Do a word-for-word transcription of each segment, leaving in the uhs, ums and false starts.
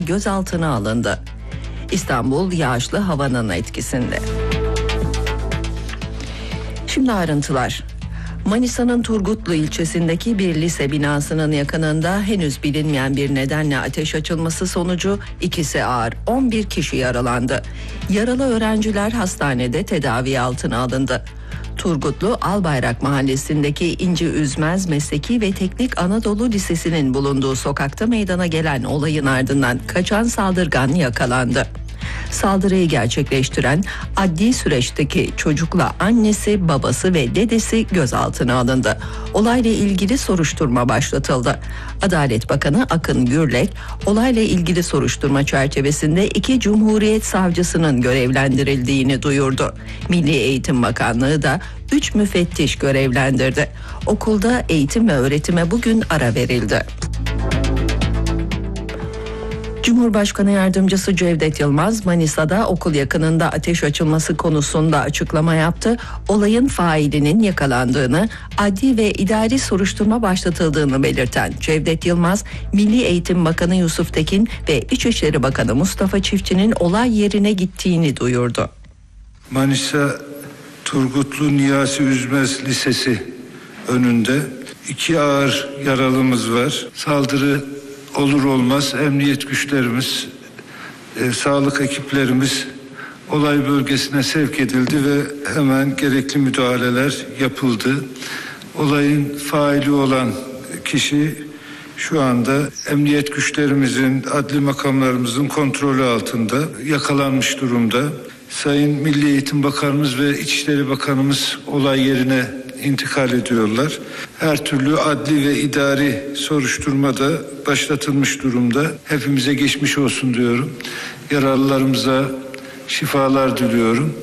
gözaltına alındı. İstanbul yağışlı havanın etkisinde. Şimdi ayrıntılar. Manisa'nın Turgutlu ilçesindeki bir lise binasının yakınında henüz bilinmeyen bir nedenle ateş açılması sonucu ikisi ağır, on bir kişi yaralandı. Yaralı öğrenciler hastanede tedavi altına alındı. Turgutlu Albayrak Mahallesi'ndeki İnci Üzmez Mesleki ve Teknik Anadolu Lisesi'nin bulunduğu sokakta meydana gelen olayın ardından kaçan saldırgan yakalandı. Saldırıyı gerçekleştiren adli süreçteki çocukla annesi, babası ve dedesi gözaltına alındı. Olayla ilgili soruşturma başlatıldı. Adalet Bakanı Akın Gürlek, olayla ilgili soruşturma çerçevesinde iki Cumhuriyet Savcısının görevlendirildiğini duyurdu. Milli Eğitim Bakanlığı da üç müfettiş görevlendirdi. Okulda eğitim ve öğretime bugün ara verildi. Cumhurbaşkanı Yardımcısı Cevdet Yılmaz, Manisa'da okul yakınında ateş açılması konusunda açıklama yaptı. Olayın failinin yakalandığını, adli ve idari soruşturma başlatıldığını belirten Cevdet Yılmaz, Milli Eğitim Bakanı Yusuf Tekin ve İçişleri Bakanı Mustafa Çiftçi'nin olay yerine gittiğini duyurdu. Manisa Turgutlu Niyazi Üzmez Lisesi önünde iki ağır yaralımız var. Saldırı olur olmaz emniyet güçlerimiz, e, sağlık ekiplerimiz olay bölgesine sevk edildi ve hemen gerekli müdahaleler yapıldı. Olayın faili olan kişi şu anda emniyet güçlerimizin, adli makamlarımızın kontrolü altında, yakalanmış durumda. Sayın Milli Eğitim Bakanımız ve İçişleri Bakanımız olay yerine intikal ediyorlar. Her türlü adli ve idari soruşturma da başlatılmış durumda. Hepimize geçmiş olsun diyorum. Yaralılarımıza şifalar diliyorum.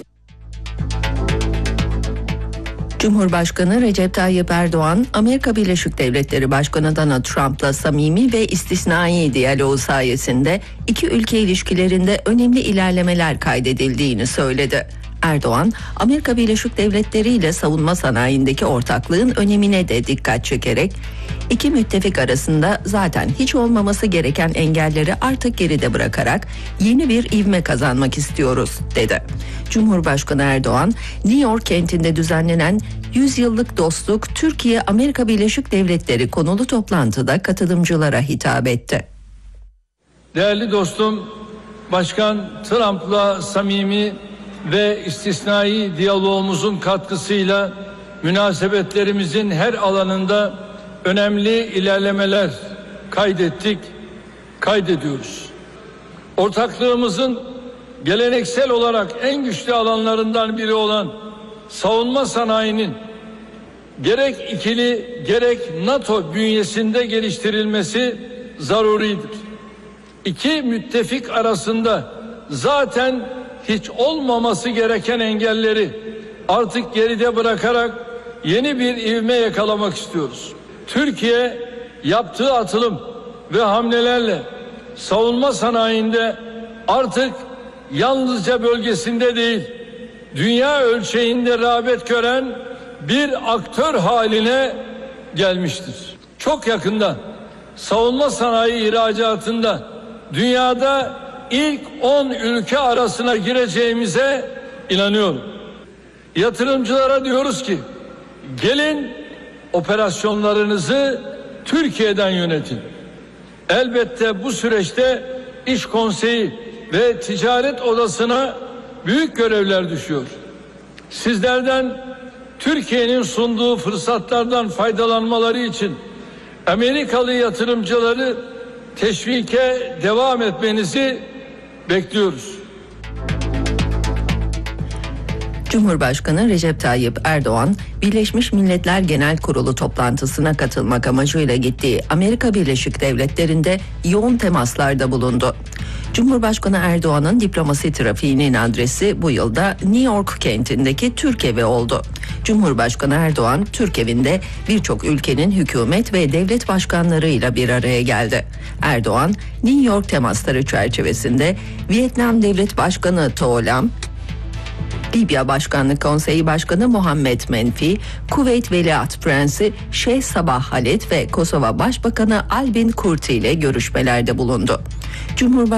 Cumhurbaşkanı Recep Tayyip Erdoğan, Amerika Birleşik Devletleri Başkanı Donald Trump'la samimi ve istisnai diyaloğu sayesinde iki ülke ilişkilerinde önemli ilerlemeler kaydedildiğini söyledi. Erdoğan, Amerika Birleşik Devletleri ile savunma sanayindeki ortaklığın önemine de dikkat çekerek, iki müttefik arasında zaten hiç olmaması gereken engelleri artık geride bırakarak yeni bir ivme kazanmak istiyoruz, dedi. Cumhurbaşkanı Erdoğan, New York kentinde düzenlenen yüz yıllık dostluk Türkiye-Amerika Birleşik Devletleri konulu toplantıda katılımcılara hitap etti. Değerli dostum, Başkan Trump'la samimi ve istisnai diyalogumuzun katkısıyla münasebetlerimizin her alanında önemli ilerlemeler kaydettik, kaydediyoruz. Ortaklığımızın geleneksel olarak en güçlü alanlarından biri olan savunma sanayinin gerek ikili gerek NATO bünyesinde geliştirilmesi zaruridir. İki müttefik arasında zaten hiç olmaması gereken engelleri artık geride bırakarak yeni bir ivme yakalamak istiyoruz. Türkiye yaptığı atılım ve hamlelerle savunma sanayinde artık yalnızca bölgesinde değil, dünya ölçeğinde rağbet gören bir aktör haline gelmiştir. Çok yakında savunma sanayi ihracatında dünyada ilk on ülke arasına gireceğimize inanıyorum. Yatırımcılara diyoruz ki, gelin operasyonlarınızı Türkiye'den yönetin. Elbette bu süreçte İş Konseyi ve Ticaret Odası'na büyük görevler düşüyor. Sizlerden Türkiye'nin sunduğu fırsatlardan faydalanmaları için Amerikalı yatırımcıları teşvike devam etmenizi bekliyoruz. Cumhurbaşkanı Recep Tayyip Erdoğan, Birleşmiş Milletler Genel Kurulu toplantısına katılmak amacıyla gittiği Amerika Birleşik Devletleri'nde yoğun temaslarda bulundu. Cumhurbaşkanı Erdoğan'ın diplomasi trafiğinin adresi bu yılda New York kentindeki Türk Evi oldu. Cumhurbaşkanı Erdoğan, Türk Evi'nde birçok ülkenin hükümet ve devlet başkanlarıyla bir araya geldi. Erdoğan, New York temasları çerçevesinde Vietnam Devlet Başkanı Tô Lam, Libya Başkanlık Konseyi Başkanı Muhammed Menfi, Kuveyt Veliaht Prensi Şeyh Sabah Halet ve Kosova Başbakanı Albin Kurti ile görüşmelerde bulundu. Cumhurbaşkanı